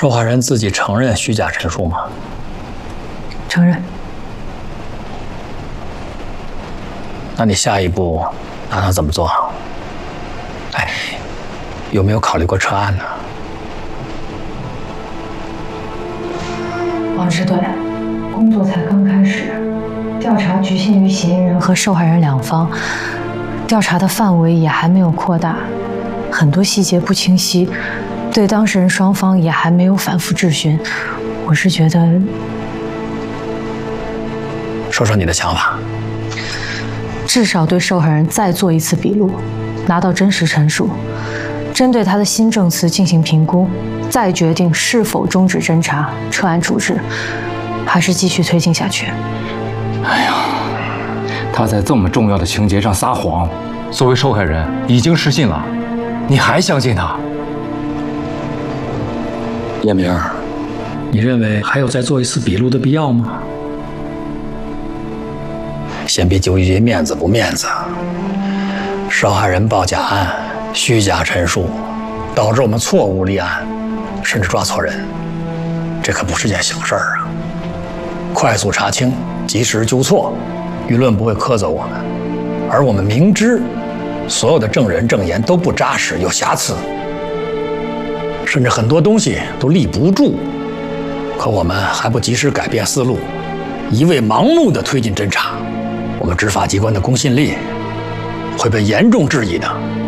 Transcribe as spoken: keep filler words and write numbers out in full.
受害人自己承认虚假陈述吗？ 承认。 那你下一步打算怎么做？哎，有没有考虑过撤案呢？ 王支队，工作才刚开始，调查局限于嫌疑人和受害人两方，调查的范围也还没有扩大，很多细节不清晰，对当事人双方也还没有反复质询。我是觉得， 说说你的想法。 至少对受害人再做一次笔录，拿到真实陈述，针对他的新证词进行评估，再决定是否终止侦查、撤案处置，还是继续推进下去。 哎呀，他在这么重要的情节上撒谎，作为受害人已经失信了，你还相信他？ 叶明，你认为还有再做一次笔录的必要吗？先别纠结面子不面子，受害人报假案、虚假陈述，导致我们错误立案，甚至抓错人，这可不是件小事儿啊！快速查清，及时纠错，舆论不会苛责我们，而我们明知所有的证人证言都不扎实、有瑕疵，甚至很多东西都立不住，可我们还不及时改变思路，一味盲目地推进侦查，我们执法机关的公信力会被严重质疑的。